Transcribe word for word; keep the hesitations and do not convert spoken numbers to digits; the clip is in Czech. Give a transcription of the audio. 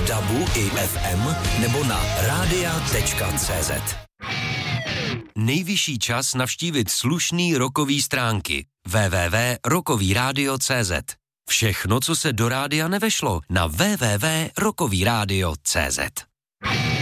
dabu i ef em nebo na rádia tečka cé zet. Nejvyšší čas navštívit slušný rockový stránky w w w tečka rockový rádio tečka cé zet. Všechno, co se do rádia nevešlo, na w w w tečka rockový rádio tečka cé zet.